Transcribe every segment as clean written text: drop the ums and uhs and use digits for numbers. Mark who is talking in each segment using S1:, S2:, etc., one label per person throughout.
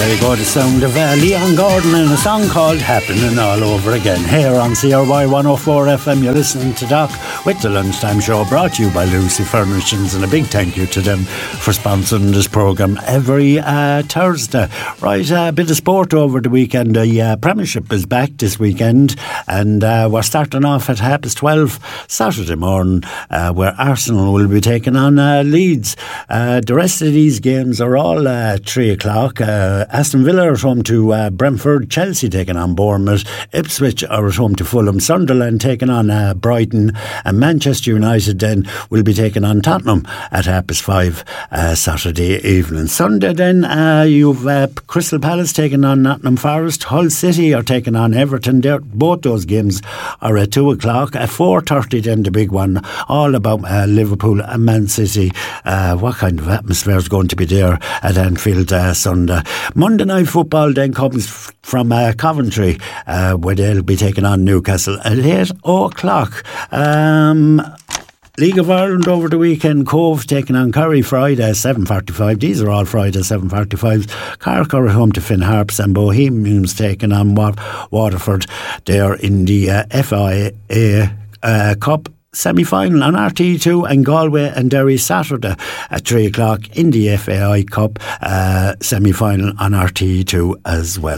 S1: There you go, the sound of Leon Gordon and a song called Happening All Over Again. Here on CRY 104 FM, you're listening to Doc with the Lunchtime Show, brought to you by Lucy Furnishings, and a big thank you to them for sponsoring this programme every Thursday. Right, a bit of sport over the weekend. The Premiership is back this weekend, and we're starting off at 12:30 Saturday morning, where Arsenal will be taking on Leeds. The rest of these games are all 3 o'clock. Aston Villa are at home to Brentford, Chelsea taking on Bournemouth, Ipswich are at home to Fulham, Sunderland taking on Brighton, and Manchester United then will be taking on Tottenham at 5:30 Saturday evening. Sunday then you've Crystal Palace taking on Nottingham Forest, Hull City are taking on Everton. Both those games are at 2 o'clock. At 4:30 then the big one, all about Liverpool and Man City. What kind of atmosphere is going to be there at Anfield Sunday? Monday Night Football then comes from Coventry, where they'll be taking on Newcastle at 8 o'clock. League of Ireland over the weekend, Cove taking on Kerry Friday 7:45. These are all Friday 7:45. Cork are at home to Finn Harps, and Bohemians taking on Waterford. They are in the FIA Cup semi-final on RTE2, and Galway and Derry Saturday at 3 o'clock in the FAI Cup semi-final on RTE2 as well.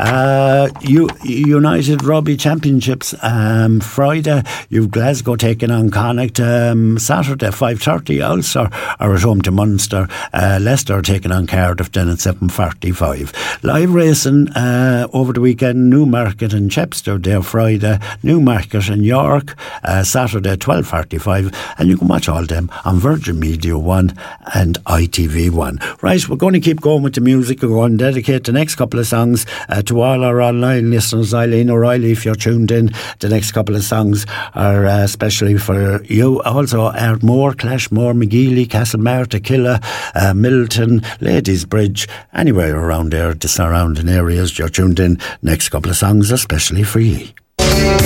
S1: United Rugby Championships Friday, you've Glasgow taking on Connacht. Saturday 5:30, Ulster are at home to Munster. Leicester taking on Cardiff then at 7:45. Live racing over the weekend, Newmarket and Chepstow there Friday, Newmarket and York Saturday 12:45, and you can watch all them on Virgin Media 1 and ITV1. Right, we're going to keep going with the music. We're going to dedicate the next couple of songs to all our online listeners. Eileen O'Reilly, if you're tuned in, the next couple of songs are especially for you. Also Ardmore, Clashmore, McGeely, Castlemartyr, Killa, Middleton, Ladies Bridge, anywhere around there, the surrounding areas, you're tuned in. Next couple of songs especially for you.